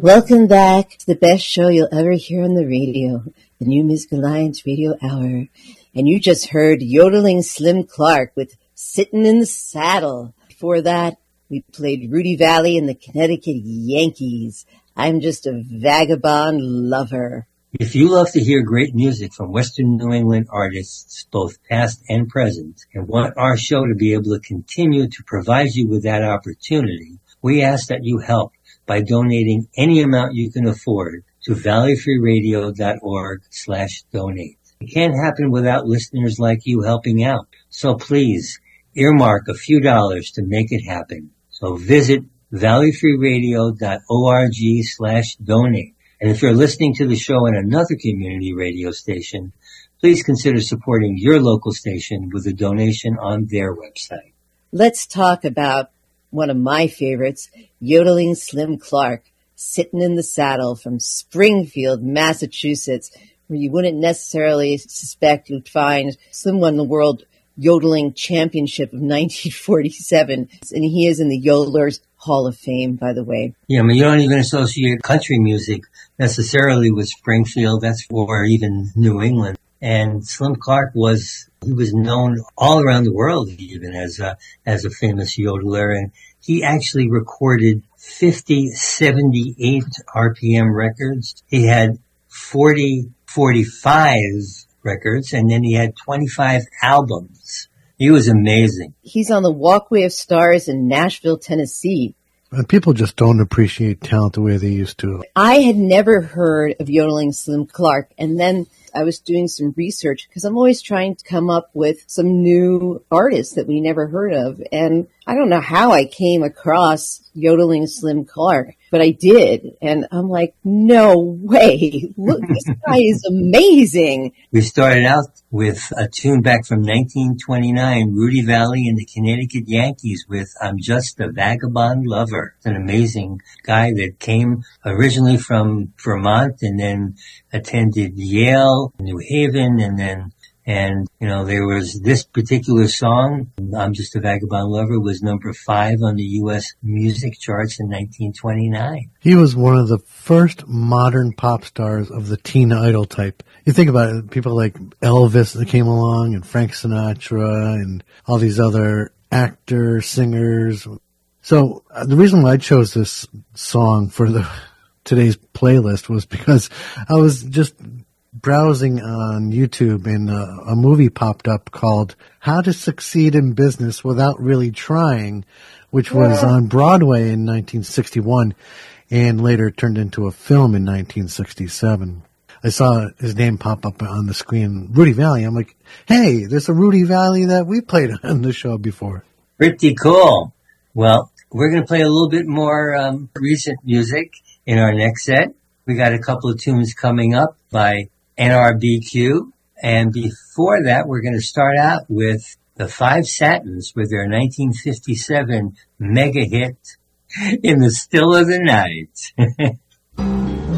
Welcome back to the best show you'll ever hear on the radio, the New Music Alliance Radio Hour. And you just heard yodeling Slim Clark with Sittin' in the Saddle. Before that, we played Rudy Valley and the Connecticut Yankees. I'm just a vagabond lover. If you love to hear great music from Western New England artists, both past and present, and want our show to be able to continue to provide you with that opportunity, we ask that you help by donating any amount you can afford to valleyfreeradio.org/donate. It can't happen without listeners like you helping out. So please earmark a few dollars to make it happen. So visit valleyfreeradio.org/donate. And if you're listening to the show on another community radio station, please consider supporting your local station with a donation on their website. Let's talk about one of my favorites, yodeling Slim Clark, Sittin' in the Saddle from Springfield, Massachusetts, where you wouldn't necessarily suspect you'd find Slim won the World Yodeling Championship of 1947, and he is in the Yodelers Hall of Fame, by the way. Yeah, I mean, you don't even associate country music necessarily with Springfield, or even New England. And Slim Clark was known all around the world, even as a famous yodeler. And he actually recorded 78 RPM records. He had 45 records, and then he had 25 albums. He was amazing. He's on the Walkway of Stars in Nashville, Tennessee. And people just don't appreciate talent the way they used to. I had never heard of yodeling Slim Clark, and then I was doing some research because I'm always trying to come up with some new artists that we never heard of. And I don't know how I came across yodeling Slim Clark, but I did. And I'm like, no way. Look, this guy is amazing. We started out with a tune back from 1929, Rudy Valley and the Connecticut Yankees with I'm Just a Vagabond Lover. It's an amazing guy that came originally from Vermont and then attended Yale, New Haven, and there was this particular song, I'm Just a Vagabond Lover, was number 5 on the U.S. music charts in 1929. He was one of the first modern pop stars of the teen idol type. You think about it, people like Elvis that came along and Frank Sinatra and all these other actors, singers. So the reason why I chose this song for today's playlist was because I was just browsing on YouTube and a movie popped up called How to Succeed in Business Without Really Trying, which was on Broadway in 1961 and later turned into a film in 1967. I saw his name pop up on the screen, Rudy Valley. I'm like, hey, there's a Rudy Valley that we played on the show before. Pretty cool. Well, we're going to play a little bit more recent music in our next set. We got a couple of tunes coming up by NRBQ. And before that, we're going to start out with the Five Satins with their 1957 mega hit, In the Still of the Night.